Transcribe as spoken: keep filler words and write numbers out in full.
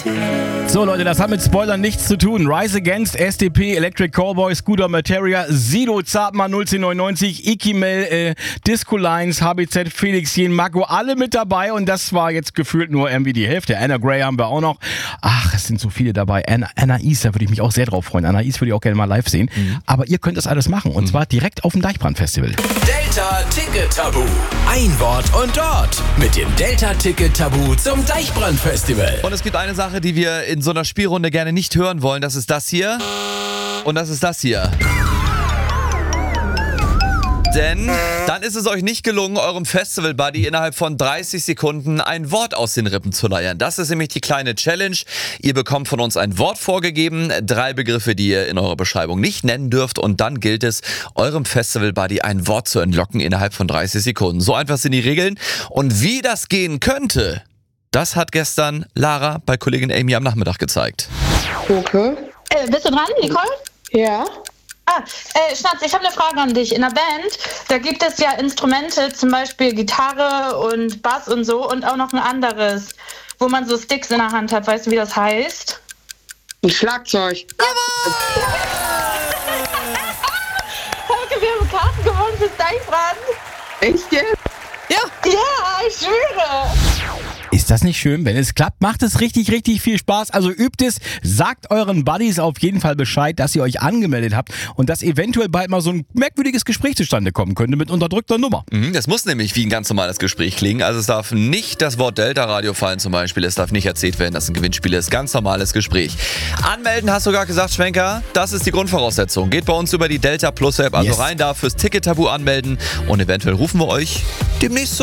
So Leute, das hat mit Spoilern nichts zu tun. Rise Against, S D P, Electric Callboy, Scooter Materia, Sido, Zartmann null zehn neunundneunzig, Ikimel, äh, Disco Lines, H B Z, Felix Jen, Marco, alle mit dabei und das war jetzt gefühlt nur irgendwie die Hälfte. Anna Gray haben wir auch noch. Ach, es sind so viele dabei. Anna, Anais, da würde ich mich auch sehr drauf freuen. Anais würde ich auch gerne mal live sehen. Mhm. Aber ihr könnt das alles machen und mhm. zwar direkt auf dem Deichbrand-Festival. Delta Ticket Tabu. Ein Wort und dort mit dem Delta Ticket Tabu zum Deichbrand-Festival. Und es gibt eine Sache, die wir in so einer Spielrunde gerne nicht hören wollen. Das ist das hier und das ist das hier. Denn dann ist es euch nicht gelungen, eurem Festival-Buddy innerhalb von dreißig Sekunden ein Wort aus den Rippen zu leiern. Das ist nämlich die kleine Challenge. Ihr bekommt von uns ein Wort vorgegeben, drei Begriffe, die ihr in eurer Beschreibung nicht nennen dürft und dann gilt es, eurem Festival-Buddy ein Wort zu entlocken innerhalb von dreißig Sekunden. So einfach sind die Regeln. Und wie das gehen könnte, das hat gestern Lara bei Kollegin Amy am Nachmittag gezeigt. Okay. Äh, bist du dran, Nicole? Ja. Ah, äh, Schnatz, ich habe eine Frage an dich. In der Band, da gibt es ja Instrumente, zum Beispiel Gitarre und Bass und so und auch noch ein anderes, wo man so Sticks in der Hand hat. Weißt du, wie das heißt? Ein Schlagzeug. Okay, wir haben Karten gewonnen fürs Deichbrand. Echt jetzt? Ja. Ja, ich schwöre. Ist das nicht schön? Wenn es klappt, macht es richtig, richtig viel Spaß. Also übt es, sagt euren Buddies auf jeden Fall Bescheid, dass ihr euch angemeldet habt und dass eventuell bald mal so ein merkwürdiges Gespräch zustande kommen könnte mit unterdrückter Nummer. Mhm, das muss nämlich wie ein ganz normales Gespräch klingen. Also es darf nicht das Wort Delta-Radio fallen zum Beispiel. Es darf nicht erzählt werden, dass ein Gewinnspiel ist. Ganz normales Gespräch. Anmelden hast du gerade gesagt, Schwenker. Das ist die Grundvoraussetzung. Geht bei uns über die Delta Plus App. Also yes. rein da fürs Ticket-Tabu anmelden und eventuell rufen wir euch demnächst